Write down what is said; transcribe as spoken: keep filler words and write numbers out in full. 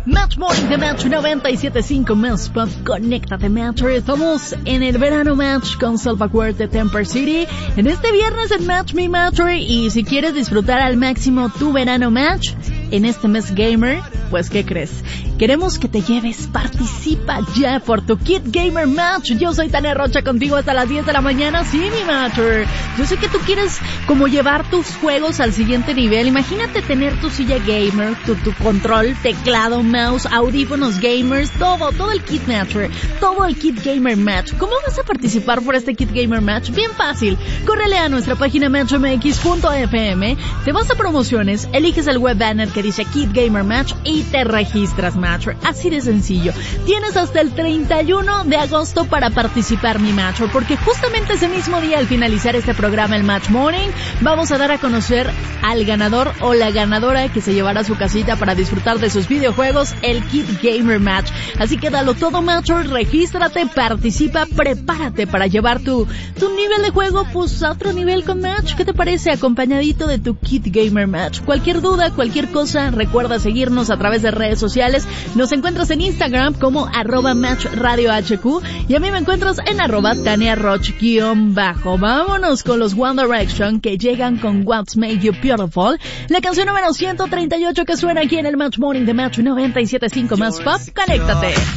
Match Morning de Match noventa y siete punto cinco Más Pop, conéctate Match. Estamos en el verano Match con Self-Aware de Temper City. En este viernes en Match Me Match, y si quieres disfrutar al máximo tu verano Match en este mes gamer, pues ¿qué crees? Queremos que te lleves, participa ya por tu Kit Gamer Match. Yo soy Tania Rocha contigo hasta las diez de la mañana. Sí, mi Matcher. Yo sé que tú quieres como llevar tus juegos al siguiente nivel. Imagínate tener tu silla gamer, tu, tu control, teclado, mouse, audífonos gamers, todo, todo el Kit Matcher, todo el Kit Gamer Match. ¿Cómo vas a participar por este Kit Gamer Match? Bien fácil. Córrele a nuestra página match m x punto f m, te vas a promociones, eliges el web banner que dice Kit Gamer Match y te registras, Matcher. Así de sencillo. Tienes hasta el treinta y uno de agosto para participar, mi Matcher, porque justamente ese mismo día, al finalizar este programa, el Match Morning, vamos a dar a conocer al ganador o la ganadora que se llevará a su casita para disfrutar de sus videojuegos, el Kit Gamer Match. Así que dalo todo, Matcher, regístrate, participa, prepárate para llevar tu, tu nivel de juego pues a otro nivel con Match. ¿Qué te parece? Acompañadito de tu Kit Gamer Match. Cualquier duda, cualquier cosa, recuerda seguirnos a través de redes sociales. Nos encuentras en Instagram como arroba Match Radio H Q y a mí me encuentras en arroba Tania Roch guión bajo. Vámonos con los One Direction que llegan con What's Made You Beautiful, la canción número ciento treinta y ocho que suena aquí en el Match Morning de Match noventa y siete punto cinco Más Pop. Conéctate.